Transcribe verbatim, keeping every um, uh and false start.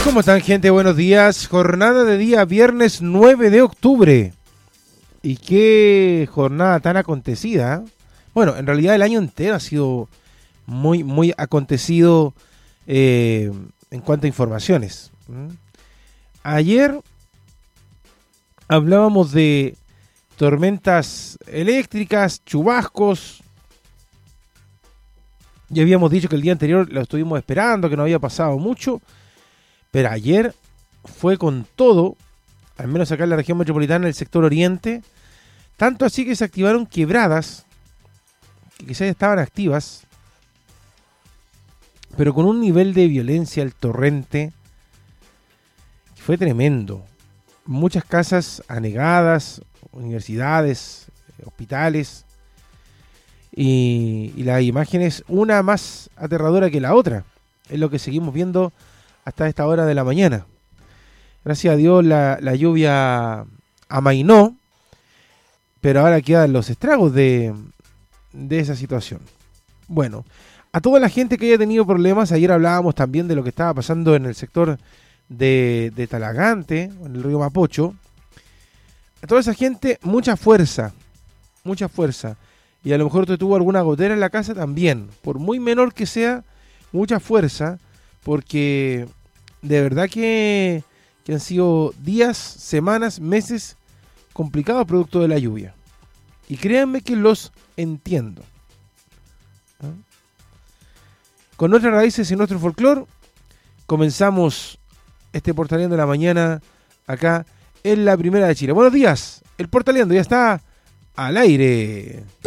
¿Cómo están, gente? Buenos días. Jornada de día viernes nueve de octubre. Y qué jornada tan acontecida. Bueno, en realidad el año entero ha sido muy, muy acontecido eh, en cuanto a informaciones. ¿Mm? Ayer hablábamos de tormentas eléctricas, chubascos. Ya habíamos dicho que el día anterior lo estuvimos esperando, que no había pasado mucho. Pero ayer fue con todo, al menos acá en la región metropolitana, en el sector oriente. Tanto así que se activaron quebradas, que quizás ya estaban activas, pero con un nivel de violencia, el torrente, que fue tremendo. Muchas casas anegadas, universidades, hospitales, y, y las imágenes, una más aterradora que la otra. Es lo que seguimos viendo hasta esta hora de la mañana. Gracias a Dios la, la lluvia amainó, pero ahora quedan los estragos de, de esa situación. Bueno, a toda la gente que haya tenido problemas, ayer hablábamos también de lo que estaba pasando en el sector de, de Talagante, en el río Mapocho. A toda esa gente, mucha fuerza, mucha fuerza. Y a lo mejor te tuvo alguna gotera en la casa también, por muy menor que sea, mucha fuerza, porque de verdad que, que han sido días, semanas, meses complicados producto de la lluvia. Y créanme que los entiendo. ¿No? Con nuestras raíces y nuestro folclore, comenzamos este Portaleando de la mañana acá en la Primera de Chile. Buenos días, el Portaleando ya está al aire.